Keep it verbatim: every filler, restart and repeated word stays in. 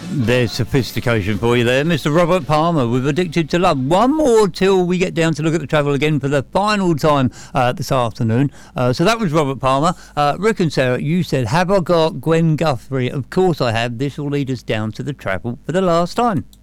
There's sophistication for you there, Mister Robert Palmer with Addicted to Love. One more till we get down to look at the travel again for the final time uh, this afternoon. Uh, so that was Robert Palmer. Uh, Rick and Sarah, you said, have I got Gwen Guthrie? Of course I have. This will lead us down to the travel for the last time.